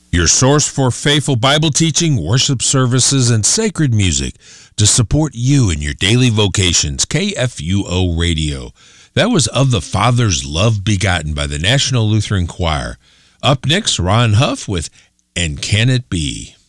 Your source for faithful Bible teaching, worship services, and sacred music to support you in your daily vocations. KFUO Radio. That was Of the Father's Love Begotten by the National Lutheran Choir. Up next, Ron Huff with And Can It Be?